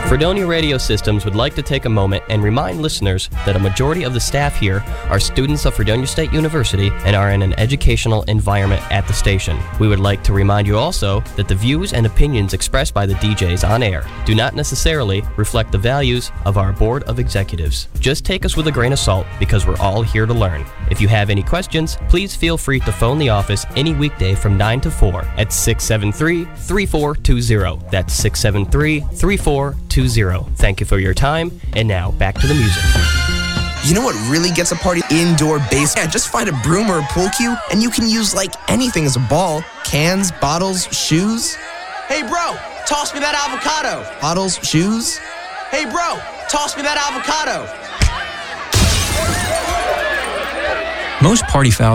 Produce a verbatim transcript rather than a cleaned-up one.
Fredonia Radio Systems would like to take a moment and remind listeners that a majority of the staff here are students of Fredonia State University and are in an educational environment at the station. We would like to remind you also that the views and opinions expressed by the D Js on air do not necessarily reflect the values of our Board of Executives. Just take us with a grain of salt because we're all here to learn. If you have any questions, please feel free to phone the office any weekday from nine to four at six seven three, three four two zero. That's six seven three, three four two zero. Thank you for your time, and now back to the music. You know what really gets a party? Indoor base. Yeah, just find a broom or a pool cue, and you can use like anything as a ball. Cans, bottles, shoes. Hey bro, toss me that avocado. Bottles, shoes. Hey bro, toss me that avocado. Most party fouls